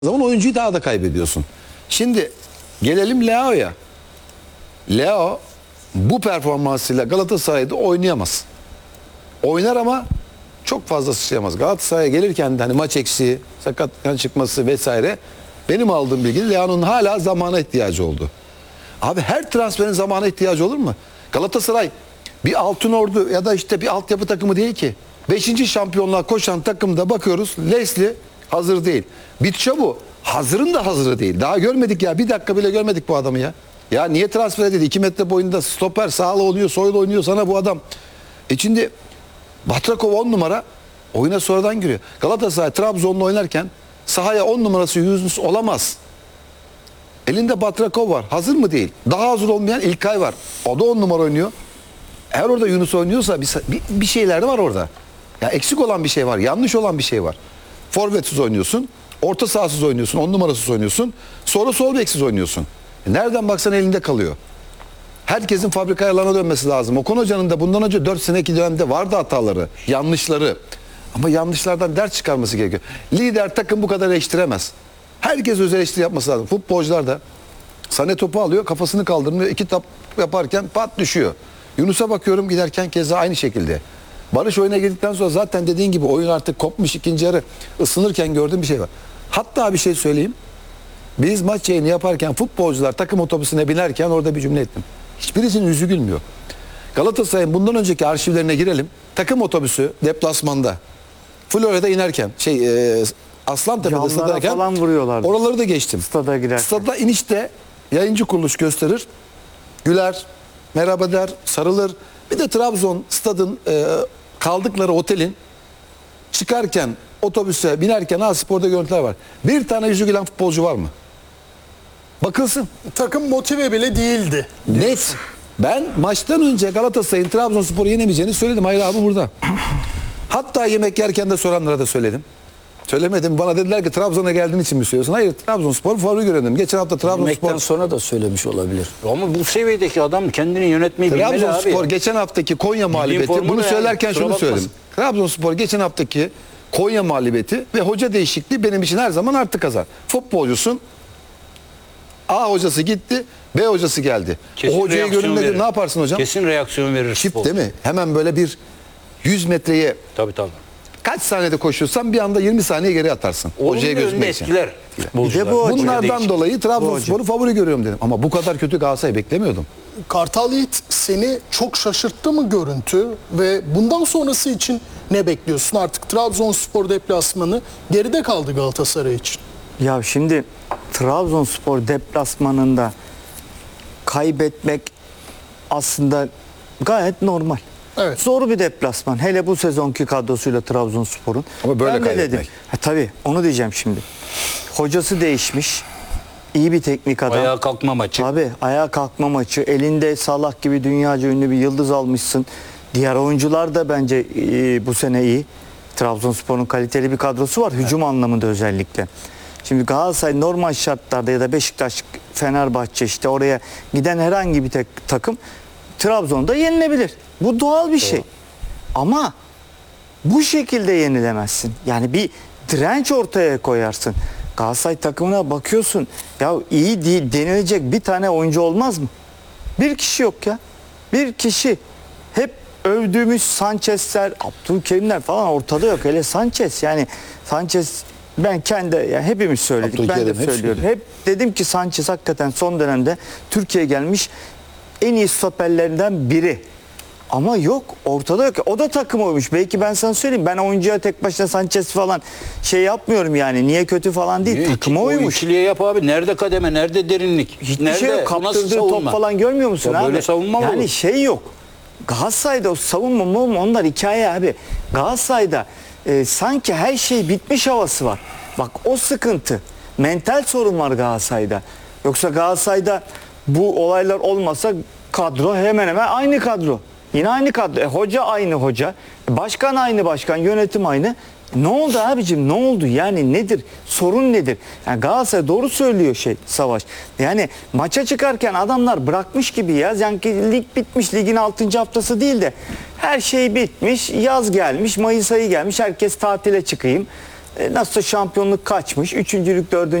zaman oyuncuyu daha da kaybediyorsun. Şimdi gelelim Leao'ya. Leao bu performansıyla Galatasaray'da oynayamaz. Oynar ama çok fazla sıçrayamaz. Galatasaray'a gelirken de hani maç eksiği, sakatlıktan çıkması vesaire, benim aldığım bilgi Leao'nun hala zamana ihtiyacı oldu. Abi her transferin zamana ihtiyacı olur mu? Galatasaray bir Altınordu ya da işte bir altyapı takımı değil ki. 5. şampiyonluğa koşan takımda bakıyoruz. Leslie hazır değil. Bitşabu hazırın da hazırı değil. Daha görmedik ya. Bir dakika bile görmedik bu adamı ya. Ya niye transfer edildi? 2 metre boyunda stoper sağlı oynuyor, soylu oynuyor sana bu adam. Şimdi Batrakov 10 numara oyuna sonradan giriyor. Galatasaray Trabzon'la oynarken sahaya 10 numarası Yunus olamaz. Elinde Batrakov var. Hazır mı değil? Daha hazır olmayan İlkay var. O da 10 numara oynuyor. Eğer orada Yunus oynuyorsa bir şeyler de var orada. Ya eksik olan bir şey var. Yanlış olan bir şey var. Forvetsiz oynuyorsun. Orta sahasız oynuyorsun. 10 numarasız oynuyorsun. Sonra sol beksiz oynuyorsun. Nereden baksan elinde kalıyor. Herkesin fabrika ayarlarına dönmesi lazım. Okan Hoca'nın da bundan önce 4 seneki dönemde vardı hataları, yanlışları. Ama yanlışlardan ders çıkarması gerekiyor. Lider takım bu kadar eleştiremez. Herkes öz eleştiri yapması lazım. Futbolcular da Sané topu alıyor, kafasını kaldırmıyor. 2 tap yaparken pat düşüyor. Yunus'a bakıyorum giderken keza aynı şekilde. Barış oyuna girdikten sonra zaten dediğin gibi oyun artık kopmuş, ikinci yarı ısınırken gördüğüm bir şey var. Hatta bir şey söyleyeyim. Biz maç yayını yaparken futbolcular takım otobüsüne binerken orada bir cümle ettim. Hiçbirisinin yüzü gülmüyor. Galatasaray'ın bundan önceki arşivlerine girelim. Takım otobüsü deplasmanda Florya'da inerken Aslantepe'de stadayken falan vuruyorlardı. Oraları da geçtim. Stada girerken. Stada inişte yayıncı kuruluş gösterir. Güler, merhaba der, sarılır. Bir de Trabzon stadın kaldıkları otelin çıkarken otobüse binerken Spor'da görüntüler var. Bir tane yüzü gülen futbolcu var mı? Bakılsın. Takım motive bile değildi. Net. Ben maçtan önce Galatasaray'ın Trabzonspor'u yenemeyeceğini söyledim. Hayır abi burada. Hatta yemek yerken de soranlara da söyledim. Söylemedim. Bana dediler ki Trabzon'a geldiğin için mi söylüyorsun? Hayır, Trabzonspor favori görüyorum. Geçen hafta Yemekten Trabzonspor sonra da söylemiş olabilir. Ama bu seviyedeki adam kendini yönetmeyi bilmeli abi. Trabzonspor geçen haftaki Konya mağlubiyeti. formunu Bunu yani, söylerken kusura şunu bakmasın. söyledim. Trabzonspor geçen haftaki Konya mağlubiyeti ve hoca değişikliği benim için her zaman artı kazan. Futbolcusun. A hocası gitti, B hocası geldi. Kesin o hocayı reaksiyon görünmedi. verir. Ne yaparsın hocam? Kesin reaksiyon verir. Çip futbol. değil mi? Hemen böyle bir 100 metreye Tabii tabii. kaç saniyede koşuyorsan bir anda 20 saniye geri atarsın. Hocaya Hocaya gözükmek için. etkiler. Bir de bu hoca Bunlardan değişik. dolayı Trabzonspor'u favori görüyorum dedim. Ama bu kadar kötü Galatasaray beklemiyordum. Kartal Yiğit, seni çok şaşırttı mı görüntü ve bundan sonrası için ne bekliyorsun? Artık Trabzonspor deplasmanı geride kaldı Galatasaray için. Ya şimdi Trabzonspor deplasmanında kaybetmek aslında gayet normal. Evet. Zor bir deplasman. Hele bu sezonki kadrosuyla Trabzonspor'un. Ama böyle Ben de kaybetmek. dedim. Tabii onu diyeceğim şimdi. Hocası değişmiş. İyi bir teknik adam. Ayağa kalkma maçı. Tabii ayağa kalkma maçı. Elinde Salah gibi dünyaca ünlü bir yıldız almışsın. Diğer oyuncular da bence bu sene iyi. Trabzonspor'un kaliteli bir kadrosu var. Hücum anlamında özellikle. Şimdi Galatasaray normal şartlarda ya da Beşiktaş, Fenerbahçe işte oraya giden herhangi bir takım Trabzon'da yenilebilir. Bu doğal bir şey. Ama bu şekilde yenilemezsin. Yani bir direnç ortaya koyarsın. Galatasaray takımına bakıyorsun. Ya iyi değil denilecek bir tane oyuncu olmaz mı? Bir kişi yok ya. Bir kişi. Hep övdüğümüz Sanchez'ler, Abdülkerimler falan ortada yok. Hele Sanchez yani Sanchez ben yani hepimiz söyledik. Ben de Abdülkerim, hepsi söylüyorum. söyledi. Hep dedim ki Sanchez hakikaten son dönemde Türkiye'ye gelmiş en iyi stoperlerinden biri. Ama yok ortada yok. O da takım oymuş. Belki ben sana söyleyeyim. Ben oyuncuya tek başına Sanchez falan şey yapmıyorum yani. Niye kötü falan değil. Takıma O oymuş. ikiliye yap abi. Nerede kademe, nerede derinlik? Hiçbir nerede, şey yok. bu nasıl Kaptırdığı top savunma? falan görmüyor musun Ya abi? böyle savunma mı yani olur? şey yok. Galatasaray'da o savunma mı onlar hikaye abi. Galatasaray'da sanki her şey bitmiş havası var. Bak o sıkıntı. Mental sorun var Galatasaray'da. Yoksa Galatasaray'da bu olaylar olmasa kadro hemen hemen aynı kadro. Yine aynı kadro. Hoca aynı hoca. Başkan aynı başkan. Yönetim aynı. Ne oldu abicim? Ne oldu? Yani nedir? Sorun nedir? Yani Galatasaray doğru söylüyor Savaş. Yani maça çıkarken adamlar bırakmış gibi ya. Yani lig bitmiş. Ligin 6. haftası değil de her şey bitmiş. Yaz gelmiş. Mayıs ayı gelmiş. Herkes tatile çıkayım. Nasılsa şampiyonluk kaçmış. Üçüncülük, dördüncülük